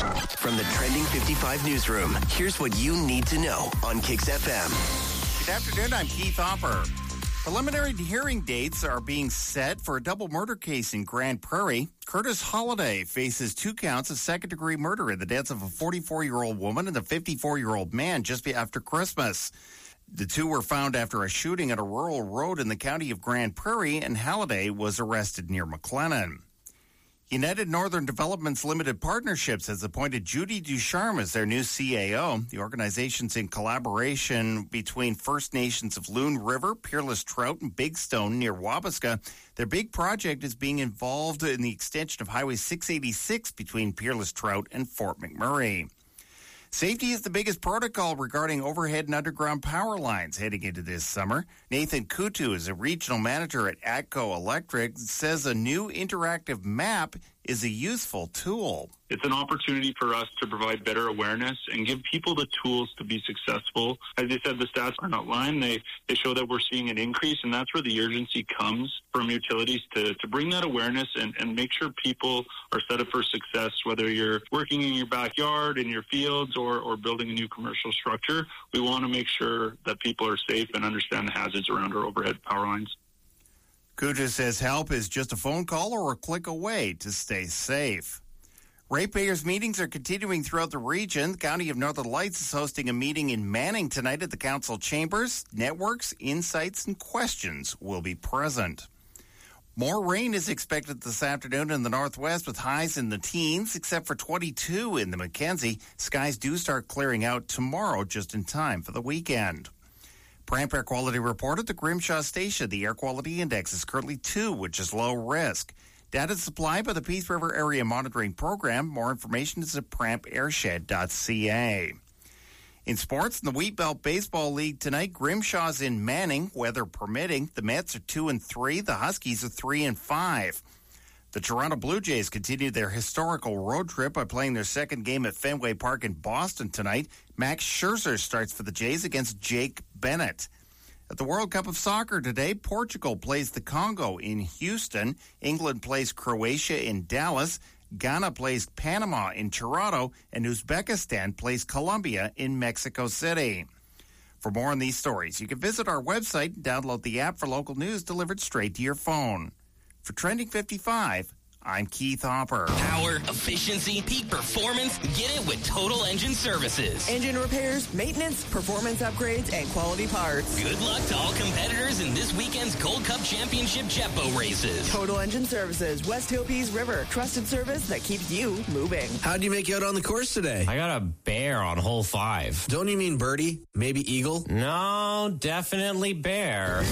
From the Trending 55 newsroom, here's what you need to know on Kicks FM. Good afternoon, I'm Keith Hopper. Preliminary hearing dates are being set for a double murder case in Grand Prairie. Curtis Holiday faces 2 counts of second-degree murder in the deaths of a 44-year-old woman and a 54-year-old man just after Christmas. The 2 were found after a shooting at a rural road in the county of Grand Prairie, and Holiday was arrested near McLennan. United Northern Developments Limited Partnerships has appointed Judy Ducharme as their new CAO. The organization's in collaboration between First Nations of Loon River, Peerless Trout, and Big Stone near Wabasca. Their big project is being involved in the extension of Highway 686 between Peerless Trout and Fort McMurray. Safety is the biggest protocol regarding overhead and underground power lines heading into this summer. Nathan Kutu is a regional manager at ATCO Electric, says a new interactive map is a useful tool. It's an opportunity for us to provide better awareness and give people the tools to be successful. As you said, the stats are not lying. They show that we're seeing an increase, and that's where the urgency comes from utilities to bring that awareness and make sure people are set up for success, whether you're working in your backyard, in your fields, or building a new commercial structure. We want to make sure that people are safe and understand the hazards around our overhead power lines. Kuta says help is just a phone call or a click away to stay safe. Ratepayers meetings are continuing throughout the region. The County of Northern Lights is hosting a meeting in Manning tonight at the council chambers. Networks, insights, and questions will be present. More rain is expected this afternoon in the northwest with highs in the teens, except for 22 in the Mackenzie. Skies do start clearing out tomorrow just in time for the weekend. Pramp Air Quality Report at the Grimshaw Station. The air quality index is currently 2, which is low risk. Data supplied by the Peace River Area Monitoring Program. More information is at prampairshed.ca. In sports, in the Wheat Belt Baseball League tonight, Grimshaw's in Manning, weather permitting. The Mets are 2-3. The Huskies are 3-5. The Toronto Blue Jays continue their historical road trip by playing their second game at Fenway Park in Boston tonight. Max Scherzer starts for the Jays against Jake Bennett. At the World Cup of Soccer today, Portugal plays the Congo in Houston. England plays Croatia in Dallas. Ghana plays Panama in Toronto. And Uzbekistan plays Colombia in Mexico City. For more on these stories, you can visit our website and download the app for local news delivered straight to your phone. For Trending 55, I'm Keith Hopper. Power, efficiency, peak performance. Get it with Total Engine Services. Engine repairs, maintenance, performance upgrades, and quality parts. Good luck to all competitors in this weekend's Gold Cup Championship jet boat races. Total Engine Services, West Hill Peace River. Trusted service that keeps you moving. How'd you make out on the course today? I got a bear on hole 5. Don't you mean birdie? Maybe eagle? No, definitely bear.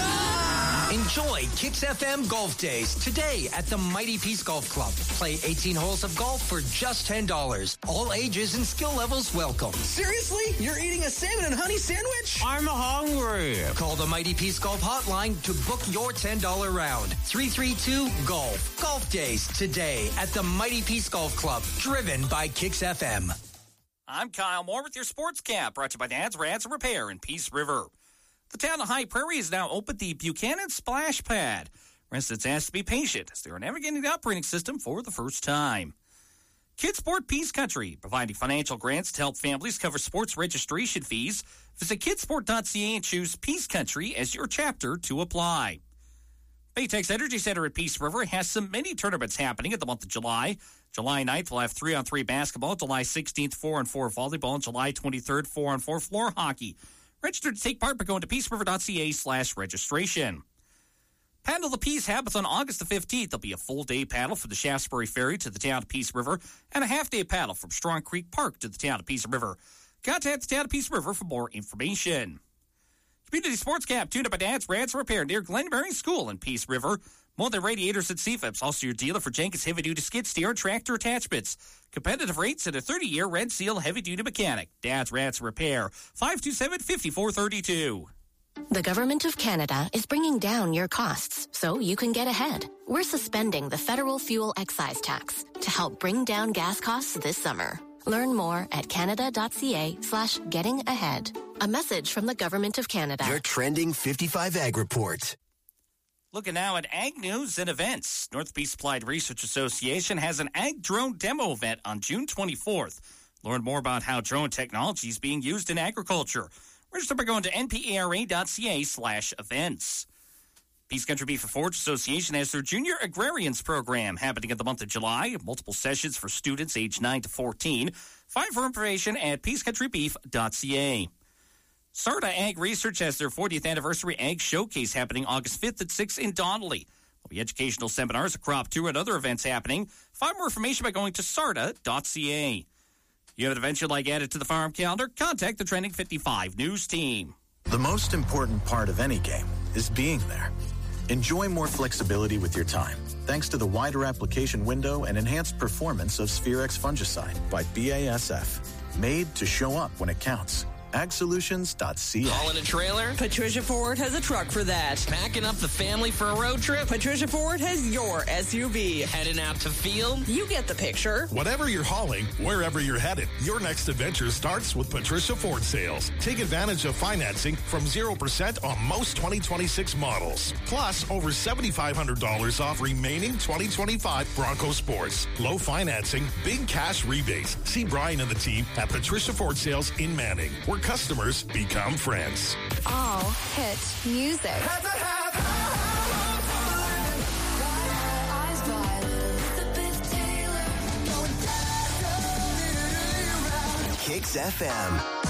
Enjoy Kicks FM Golf Days today at the Mighty Peace Golf Club. Play 18 holes of golf for just $10. All ages and skill levels welcome. Seriously? You're eating a salmon and honey sandwich? I'm hungry. Call the Mighty Peace Golf hotline to book your $10 round. 332-GOLF. Golf Days today at the Mighty Peace Golf Club. Driven by Kicks FM. I'm Kyle Moore with your Sports Cap, brought to you by Dad's Ransom Repair in Peace River. The town of High Prairie has now opened the Buchanan Splash Pad. Residents asked to be patient as they are navigating the operating system for the first time. Kidsport Peace Country, providing financial grants to help families cover sports registration fees. Visit kidsport.ca and choose Peace Country as your chapter to apply. Baytex Energy Center at Peace River has some mini tournaments happening in the month of July. July 9th, we'll have 3-on-3 basketball. July 16th, 4-on-4 volleyball. And July 23rd, 4-on-4 floor hockey. Register to take part by going to peaceriver.ca/registration. Paddle the Peace happens on August the 15th. There'll be a full-day paddle from the Shaftesbury Ferry to the town of Peace River and a half-day paddle from Strong Creek Park to the town of Peace River. Contact the town of Peace River for more information. Community Sports Cap, tuned up by Dad's Ransom Repair near Glenberry School in Peace River. More than radiators and CFIPS. Also your dealer for Jenkins heavy-duty skid steer and tractor attachments. Competitive rates and a 30-year Red Seal heavy-duty mechanic. Dad's Ransom Repair, 527-5432. The Government of Canada is bringing down your costs so you can get ahead. We're suspending the federal fuel excise tax to help bring down gas costs this summer. Learn more at canada.ca/getting ahead. A message from the Government of Canada. Your Trending 55 Ag Report. Looking now at ag news and events. North Peace Applied Research Association has an ag drone demo event on June 24th. Learn more about how drone technology is being used in agriculture. Register by going to npara.ca/events. Peace Country Beef and Forage Association has their Junior Agrarians program happening in the month of July. Multiple sessions for students aged 9 to 14. Find more information at peacecountrybeef.ca. SARTA Ag Research has their 40th anniversary Ag Showcase happening August 5th at 6 in Donnelly. There'll be educational seminars, a crop tour, and other events happening. Find more information by going to sarta.ca. You have an event you'd like added to the farm calendar? Contact the Trending 55 News team. The most important part of any game is being there. Enjoy more flexibility with your time, thanks to the wider application window and enhanced performance of Spherex fungicide by BASF. Made to show up when it counts. AgSolutions.ca. Hauling a trailer? Patricia Ford has a truck for that. Packing up the family for a road trip? Patricia Ford has your SUV. Heading out to field? You get the picture. Whatever you're hauling, wherever you're headed, your next adventure starts with Patricia Ford sales. Take advantage of financing from 0% on most 2026 models. Plus, over $7,500 off remaining 2025 Bronco Sports. Low financing, big cash rebates. See Brian and the team at Patricia Ford Sales in Manning, where customers become friends. All hit music. Kicks FM.